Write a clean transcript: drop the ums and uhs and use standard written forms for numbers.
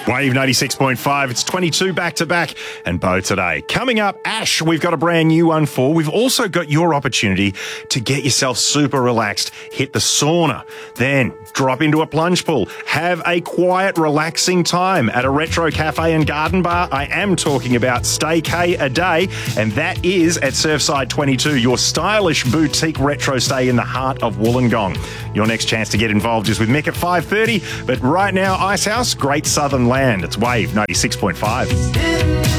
Wave 96.5, it's 22 back-to-back, and Bo today. Coming up, Ash, we've got a brand new one for. We've also got your opportunity to get yourself super relaxed, hit the sauna, then drop into a plunge pool, have a quiet, relaxing time at a retro cafe and garden bar. I am talking about Staycay a Day, and that is at Surfside 22, your stylish boutique retro stay in the heart of Wollongong. Your next chance to get involved is with Mick at 5:30, but right now, Icehouse, Great Southern Land. It's Wave 96.5.